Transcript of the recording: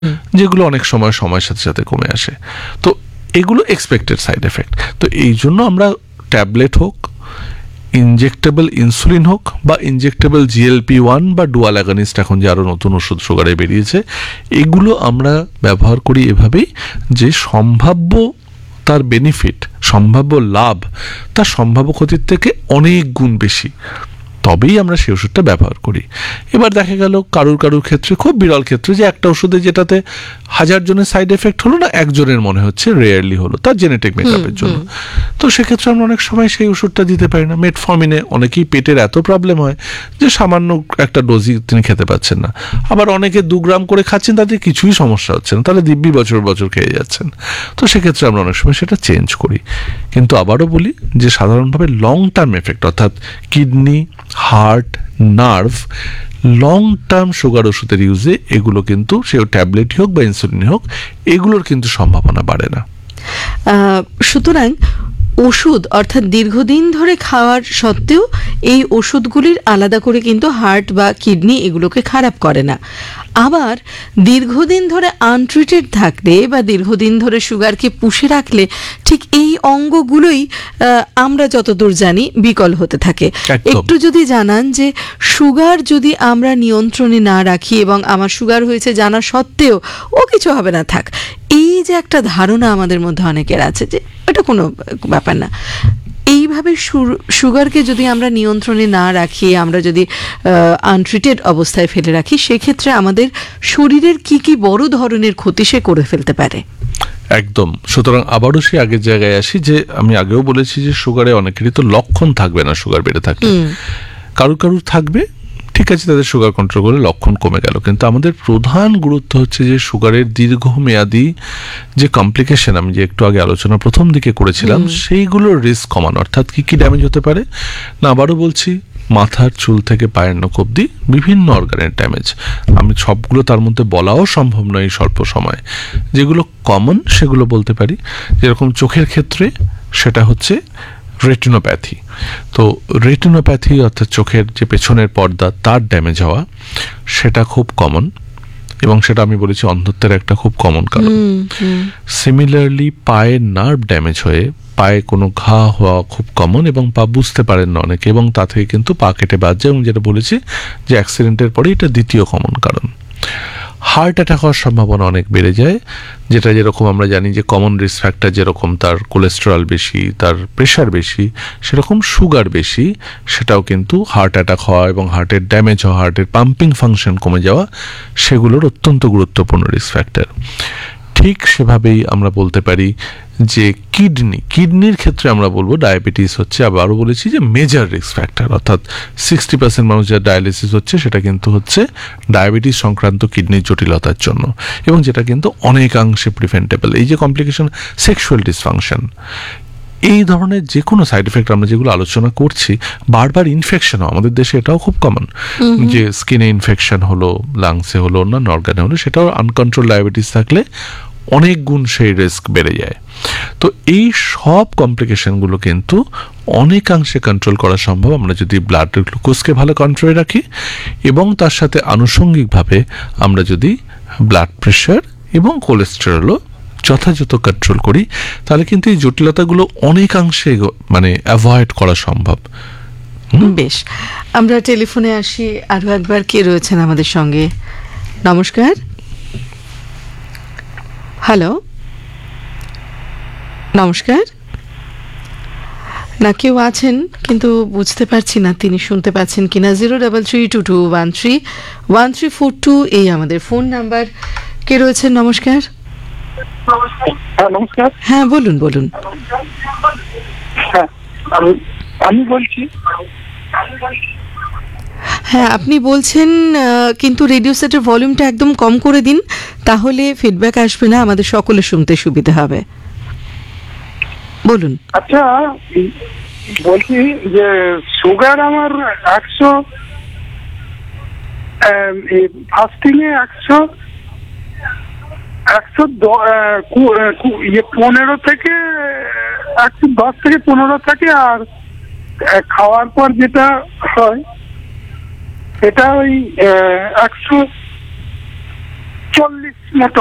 যেগুলো অনেক সময় সময়ের সাথে সাথে কমে আসে। তো এগুলো এক্সপেক্টেড সাইড এফেক্ট। তো এই জন্য আমরা ট্যাবলেট হোক, ইনজেক্টেবল ইনসুলিন হোক, বা ইনজেক্টেবল GLP-1 বা ডুয়াল অ্যাগনিস্ট, এখন যে আরও নতুন ওষুধ সুগারে বেরিয়েছে, এগুলো আমরা ব্যবহার করি এভাবেই যে সম্ভাব্য তার বেনিফিট, সম্ভাব্য লাভ তার সম্ভাব্য ক্ষতির থেকে অনেক গুণ বেশি, তবেই আমরা সেই ওষুধটা ব্যবহার করি। এবার দেখা গেল কারুর ক্ষেত্রে, খুব বিরল ক্ষেত্রে, যে একটা ওষুধে যেটাতে 1000 জনের সাইড এফেক্ট হলো না, একজনের মনে হচ্ছে রেয়ারলি হলো, তার জেনেটিক মেকআপের জন্য। তো সেক্ষেত্রে আমরা অনেক সময় সেই ওষুধটা দিতে পারি না। মেটফর্মিনে অনেকেই পেটের এত প্রবলেম হয় যে সামান্য একটা ডোজই তিনি খেতে পাচ্ছেন না। আবার অনেকে 2 গ্রাম করে খাচ্ছেন, তাদের কিছুই সমস্যা হচ্ছে না, তাহলে দিব্যি বছর বছর খেয়ে যাচ্ছেন। তো সেক্ষেত্রে আমরা অনেক সময় সেটা চেঞ্জ করি। কিন্তু আবারও বলি যে সাধারণভাবে লং টার্ম এফেক্ট, অর্থাৎ kidney, heart, nerve, long term sugar ওষুধের ইউজে এগুলো কিন্তু, সে ট্যাবলেটই হোক বা ইনসুলিন হোক, এগুলোর কিন্তু সম্ভাবনা বাড়ে না। সুতরাং ওষুধ অর্থাৎ দীর্ঘদিন ধরে খাওয়ার সত্ত্বেও এই ওষুধগুলির আলাদা করে কিন্তু হার্ট বা কিডনি এগুলোকে খারাপ করে না। আবার দীর্ঘদিন ধরে আনট্রিটেড থাকলে বা দীর্ঘদিন ধরে সুগারকে পুষে রাখলে ঠিক এই অঙ্গগুলোই আমরা যতদূর জানি বিকল হতে থাকে। একটু যদি জানান যে সুগার যদি আমরা নিয়ন্ত্রণে না রাখি এবং আমার সুগার হয়েছে জানা সত্ত্বেও ও কিছু হবে না থাক, এই যে একটা ধারণা আমাদের মধ্যে অনেকের আছে যে এটা কোনো ব্যাপার না, এইভাবে সুগারকে যদি আমরা নিয়ন্ত্রণে না রাখি, আমরা যদি আনট্রিটেড অবস্থায় ফেলে রাখি, সেক্ষেত্রে আমাদের শরীরের কি কি বড় ধরনের ক্ষতি সে করে ফেলতে পারে। একদম। সুতরাং আবারও সেই আগের জায়গায় আসি, যে আমি আগেও বলেছি যে সুগারে অনেকেরই তো লক্ষণ থাকবে না, সুগার বেড়ে থাকলে কারুর থাকবে, ঠিক আছে, তাদের সুগার কন্ট্রোল করে লক্ষণ কমে গেল। কিন্তু আমাদের প্রধান গুরুত্ব হচ্ছে যে সুগারের দীর্ঘমেয়াদী যে কমপ্লিকেশন আমি যে একটু আগে আলোচনা প্রথম দিকে করেছিলাম, সেইগুলোর রিস্ক কমানো। অর্থাৎ কি কি ড্যামেজ হতে পারে না, আবারও বলছি, মাথার চুল থেকে পায়ের নখ অবধি বিভিন্ন অর্গানের ড্যামেজ। আমি সবগুলো তার মধ্যে বলাও সম্ভব নয় এই স্বল্প সময়। যেগুলো কমন সেগুলো বলতে পারি। যেরকম চোখের ক্ষেত্রে সেটা হচ্ছে রেটিনোপ্যাথি। তো রেটিনোপ্যাথি অর্থাৎ চোখের যে পেছনের পর্দা তার ড্যামেজ হওয়া, সেটা খুব কমন, এবং সেটা আমি বলেছি অন্ধত্বের একটা খুব কমন কারণ। সিমিলারলি পায়ের নার্ভ ড্যামেজ হয়ে পায়ে কোনো ঘা হওয়া খুব কমন, এবং পা বুঝতে পারেন না অনেকে, এবং তা থেকে কিন্তু পা কেটে বাদ যায়, এবং যেটা বলেছি যে অ্যাক্সিডেন্টের পরে এটা দ্বিতীয় কমন কারণ। হার্ট অ্যাটাক হওয়ার সম্ভাবনা অনেক বেড়ে যায়, যেটা যেরকম আমরা জানি যে কমন রিস্ক ফ্যাক্টর যেরকম তার কোলেস্টেরল বেশি, তার প্রেশার বেশি, সেরকম সুগার বেশি, সেটাও কিন্তু হার্ট অ্যাটাক হওয়া এবং হার্টের ড্যামেজ হওয়া, হার্টের পাম্পিং ফাংশন কমে যাওয়া, সেগুলোর অত্যন্ত গুরুত্বপূর্ণ রিস্ক ফ্যাক্টর। ঠিক সেভাবেই আমরা বলতে পারি যে কিডনির ক্ষেত্রে আমরা বলবো ডায়াবেটিস হচ্ছে, আবারও বলেছি যে মেজর রিস্ক ফ্যাক্টর। অর্থাৎ 60% মানুষ যার ডায়ালিসিস হচ্ছে সেটা কিন্তু হচ্ছে ডায়াবেটিস সংক্রান্ত কিডনির জটিলতার জন্য, এবং যেটা কিন্তু অনেকাংশে প্রিভেন্টেবল। এই যে কমপ্লিকেশন, সেক্সুয়াল ডিসফাংশন, এই ধরনের যে কোনো সাইড এফেক্ট আমরা যেগুলো আলোচনা করছি, বারবার ইনফেকশন আমাদের দেশে এটাও খুব কমন, যে স্কিনে ইনফেকশন হলো, লাংসে হলো, অন্যান্য অর্গানে হলো, সেটাও আনকন্ট্রোল ডায়াবেটিস থাকলে অনেক গুণ সেই রিস্ক বেড়ে যায়। তো এই সব কমপ্লিকেশনগুলো কিন্তু অনেকাংশে কন্ট্রোল করা সম্ভব আমরা যদি ব্লাড গ্লুকোজকে ভালো কন্ট্রোলে রাখি, এবং তার সাথে আনুষঙ্গিকভাবে আমরা যদি ব্লাড প্রেশার এবং কোলেস্টেরলও যথাযথ কন্ট্রোল করি, তাহলে কিন্তু এই জটিলতাগুলো অনেকাংশে মানে অ্যাভয়েড করা সম্ভব। বেশ, আমরা টেলিফোনে আসি আরো একবার। কে রয়েছেন আমাদের সঙ্গে? নমস্কার। হ্যালো, নমস্কার। না, কেউ আছেন কিন্তু বুঝতে পারছি না তিনি শুনতে পাচ্ছেন কিনা। 0332213142 এই আমাদের ফোন নাম্বার। কে রয়েছেন? নমস্কার। নমস্কার। হ্যাঁ, বলুন বলুন। হ্যাঁ, আমি বলছি। হ্যাঁ, আপনি বলছেন, কিন্তু রেডিও সেটের ভলিউমটা একদম কম করে দিন, তাহলে ফিডব্যাক আসবে না, আমাদের সকলে শুনতে সুবিধা হবে। বলুন। আচ্ছা, বলছি যে সুগার আমার 100, ফাস্টিং এ 15 থেকে 110 থেকে 15 থাকে, আর খাওয়ার পর যেটা হয় সেটা ওই 100 40 মতো